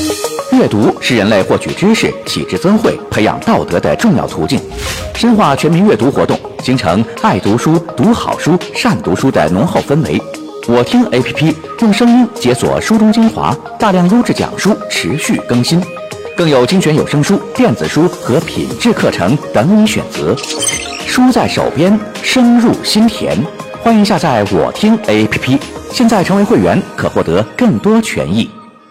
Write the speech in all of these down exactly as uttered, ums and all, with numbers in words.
阅读是人类获取知识、体质增慧、培养道德的重要途径。深化全民阅读活动，形成爱读书、读好书、善读书的浓厚氛围。我听 A P P 用声音解锁书中精华，大量优质讲书持续更新，更有精选有声书、电子书和品质课程等你选择。书在手边，声入心田。欢迎下载我听 A P P， 现在成为会员可获得更多权益。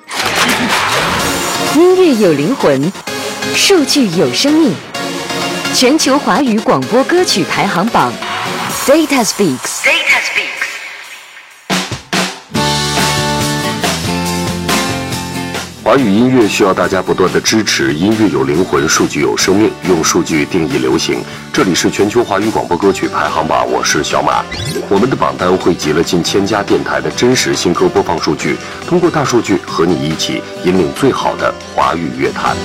音乐有灵魂，数据有生命。全球华语广播歌曲排行榜 ，Data Speaks。Data Speaks。 华语音乐需要大家不断的支持，音乐有灵魂，数据有生命，用数据定义流行。这里是全球华语广播歌曲排行榜，我是小马。我们的榜单汇集了近千家电台的真实新歌播放数据，通过大数据和你一起引领最好的华语乐坛。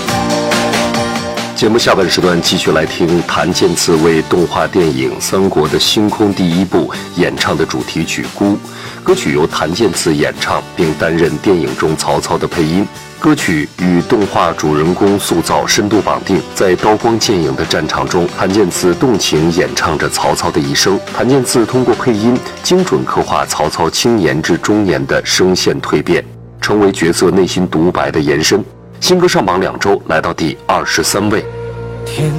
节目下半时段继续来听谭健次为动画电影《三国的星空》第一部演唱的主题曲《孤》，歌曲由谭健次演唱，并担任电影中曹操的配音。歌曲与动画主人公塑造深度绑定，在刀光剑影的战场中，谭健次动情演唱着曹操的一生。谭健次通过配音精准刻画曹操青年至中年的声线蜕变，成为角色内心独白的延伸。新歌上榜两周，来到第二十三位。 天